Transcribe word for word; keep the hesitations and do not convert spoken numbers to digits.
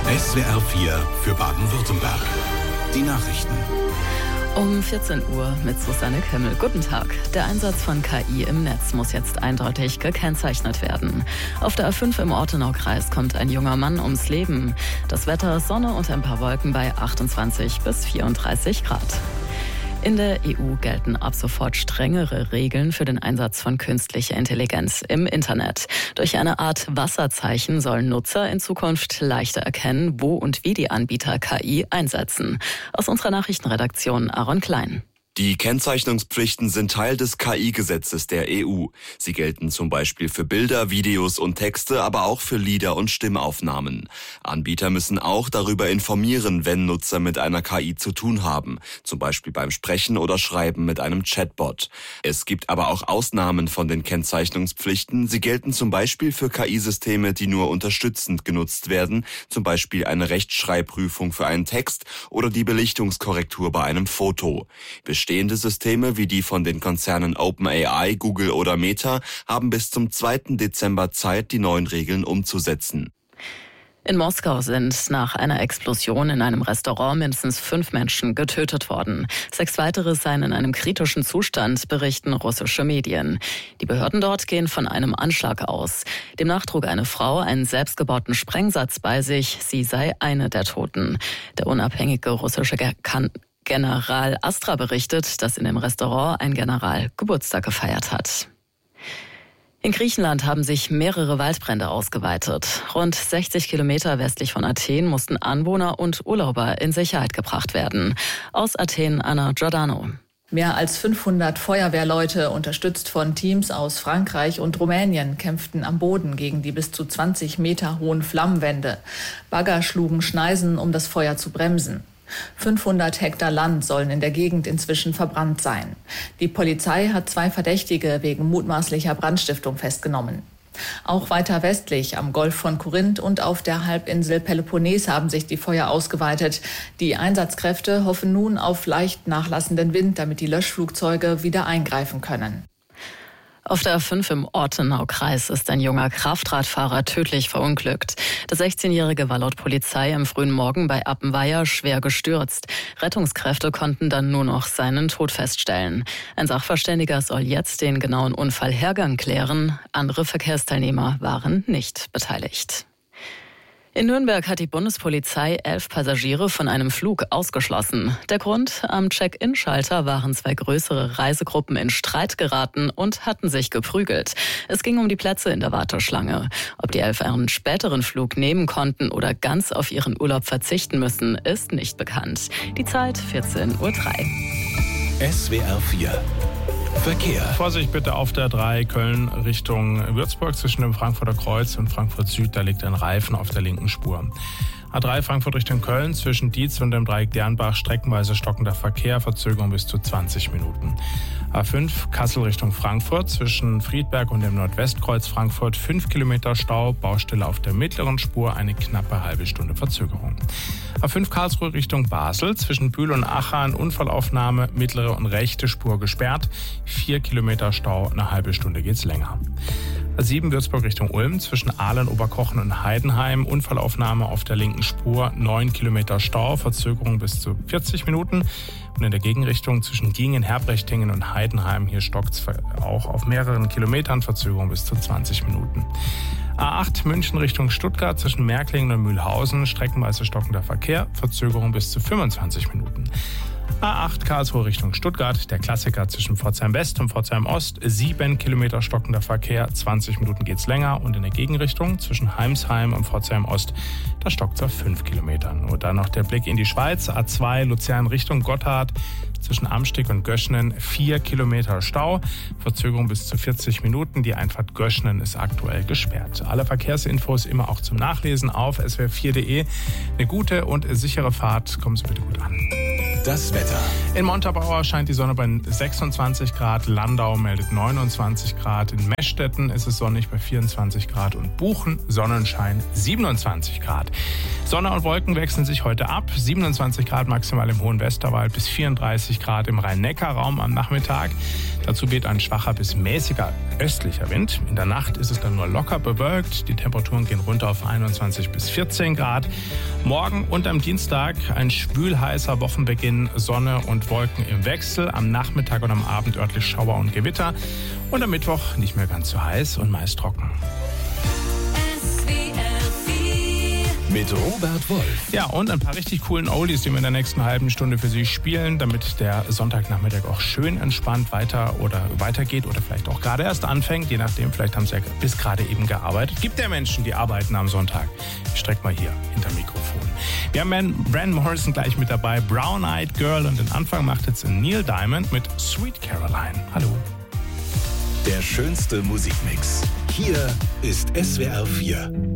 S W R vier für Baden-Württemberg. Die Nachrichten. Um vierzehn Uhr mit Susanne Kemmel. Guten Tag. Der Einsatz von K I im Netz muss jetzt eindeutig gekennzeichnet werden. Auf der A fünf im Ortenaukreis kommt ein junger Mann ums Leben. Das Wetter, Sonne und ein paar Wolken bei achtundzwanzig bis vierunddreißig Grad. In der E U gelten ab sofort strengere Regeln für den Einsatz von künstlicher Intelligenz im Internet. Durch eine Art Wasserzeichen sollen Nutzer in Zukunft leichter erkennen, wo und wie die Anbieter K I einsetzen. Aus unserer Nachrichtenredaktion Aaron Klein. Die Kennzeichnungspflichten sind Teil des K I-Gesetzes der E U. Sie gelten zum Beispiel für Bilder, Videos und Texte, aber auch für Lieder und Stimmaufnahmen. Anbieter müssen auch darüber informieren, wenn Nutzer mit einer K I zu tun haben, zum Beispiel beim Sprechen oder Schreiben mit einem Chatbot. Es gibt aber auch Ausnahmen von den Kennzeichnungspflichten. Sie gelten zum Beispiel für K I-Systeme, die nur unterstützend genutzt werden, zum Beispiel eine Rechtschreibprüfung für einen Text oder die Belichtungskorrektur bei einem Foto. Bestehende Systeme wie die von den Konzernen OpenAI, Google oder Meta haben bis zum zweiten Dezember Zeit, die neuen Regeln umzusetzen. In Moskau sind nach einer Explosion in einem Restaurant mindestens fünf Menschen getötet worden. Sechs weitere seien in einem kritischen Zustand, berichten russische Medien. Die Behörden dort gehen von einem Anschlag aus. Demnach trug eine Frau einen selbstgebauten Sprengsatz bei sich. Sie sei eine der Toten. Der unabhängige russische kan- General Astra berichtet, dass in dem Restaurant ein General Geburtstag gefeiert hat. In Griechenland haben sich mehrere Waldbrände ausgeweitet. Rund sechzig Kilometer westlich von Athen mussten Anwohner und Urlauber in Sicherheit gebracht werden. Aus Athen Anna Giordano. Mehr als fünfhundert Feuerwehrleute, unterstützt von Teams aus Frankreich und Rumänien, kämpften am Boden gegen die bis zu zwanzig Meter hohen Flammenwände. Bagger schlugen Schneisen, um das Feuer zu bremsen. fünfhundert Hektar Land sollen in der Gegend inzwischen verbrannt sein. Die Polizei hat zwei Verdächtige wegen mutmaßlicher Brandstiftung festgenommen. Auch weiter westlich am Golf von Korinth und auf der Halbinsel Peloponnes haben sich die Feuer ausgeweitet. Die Einsatzkräfte hoffen nun auf leicht nachlassenden Wind, damit die Löschflugzeuge wieder eingreifen können. Auf der A fünf im Ortenaukreis ist ein junger Kraftradfahrer tödlich verunglückt. Der sechzehnjährige war laut Polizei am frühen Morgen bei Appenweier schwer gestürzt. Rettungskräfte konnten dann nur noch seinen Tod feststellen. Ein Sachverständiger soll jetzt den genauen Unfallhergang klären. Andere Verkehrsteilnehmer waren nicht beteiligt. In Nürnberg hat die Bundespolizei elf Passagiere von einem Flug ausgeschlossen. Der Grund: am Check-in-Schalter waren zwei größere Reisegruppen in Streit geraten und hatten sich geprügelt. Es ging um die Plätze in der Warteschlange. Ob die elf einen späteren Flug nehmen konnten oder ganz auf ihren Urlaub verzichten müssen, ist nicht bekannt. Die Zeit vierzehn Uhr drei. S W R vier Verkehr. Vorsicht bitte auf der drei Köln Richtung Würzburg zwischen dem Frankfurter Kreuz und Frankfurt Süd. Da liegt ein Reifen auf der linken Spur. A drei Frankfurt Richtung Köln zwischen Dietz und dem Dreieck Dernbach streckenweise stockender Verkehr, Verzögerung bis zu zwanzig Minuten. A fünf Kassel Richtung Frankfurt zwischen Friedberg und dem Nordwestkreuz Frankfurt fünf Kilometer Stau, Baustelle auf der mittleren Spur, eine knappe halbe Stunde Verzögerung. A fünf Karlsruhe Richtung Basel zwischen Bühl und Achern Unfallaufnahme, mittlere und rechte Spur gesperrt, vier Kilometer Stau, eine halbe Stunde geht's länger. A sieben Würzburg Richtung Ulm zwischen Aalen, Oberkochen und Heidenheim, Unfallaufnahme auf der linken Spur, neun Kilometer Stau, Verzögerung bis zu vierzig Minuten. Und in der Gegenrichtung zwischen Gingen, Herbrechtingen und Heidenheim, hier stockt's auch auf mehreren Kilometern, Verzögerung bis zu zwanzig Minuten. A acht München Richtung Stuttgart zwischen Märklingen und Mühlhausen, streckenweise stockender Verkehr, Verzögerung bis zu fünfundzwanzig Minuten. A acht Karlsruhe Richtung Stuttgart, der Klassiker zwischen Pforzheim West und Pforzheim Ost, sieben Kilometer stockender Verkehr, zwanzig Minuten geht's länger. Und in der Gegenrichtung zwischen Heimsheim und Pforzheim Ost, da stockt's auf fünf Kilometern. Und dann noch der Blick in die Schweiz, A zwei Luzern Richtung Gotthard, zwischen Amstig und Göschenen vier Kilometer Stau, Verzögerung bis zu vierzig Minuten. Die Einfahrt Göschenen ist aktuell gesperrt. Alle Verkehrsinfos immer auch zum Nachlesen auf S W R vier punkt de. Eine gute und sichere Fahrt, kommen Sie bitte gut an. Das Wetter. In Montabaur scheint die Sonne bei sechsundzwanzig Grad, Landau meldet neunundzwanzig Grad, in Meschstetten ist es sonnig bei vierundzwanzig Grad und Buchen Sonnenschein siebenundzwanzig Grad. Sonne und Wolken wechseln sich heute ab. siebenundzwanzig Grad maximal im hohen Westerwald bis vierunddreißig Grad im Rhein-Neckar-Raum am Nachmittag. Dazu weht ein schwacher bis mäßiger östlicher Wind. In der Nacht ist es dann nur locker bewölkt. Die Temperaturen gehen runter auf einundzwanzig bis vierzehn Grad. Morgen und am Dienstag ein schwülheißer Wochenbeginn, Sonne und Wolken im Wechsel. Am Nachmittag und am Abend örtlich Schauer und Gewitter. Und am Mittwoch nicht mehr ganz so heiß und meist trocken. Mit Robert Wolf. Ja, und ein paar richtig coolen Oldies, die wir in der nächsten halben Stunde für Sie spielen, damit der Sonntagnachmittag auch schön entspannt weiter oder weitergeht oder vielleicht auch gerade erst anfängt. Je nachdem, vielleicht haben Sie ja bis gerade eben gearbeitet. Gibt ja Menschen, die arbeiten am Sonntag. Ich streck mal hier hinter Mikrofon. Wir haben Brand Morrison gleich mit dabei, Brown Eyed Girl, und den Anfang macht jetzt Neil Diamond mit Sweet Caroline. Hallo. Der schönste Musikmix. Hier ist S W R vier.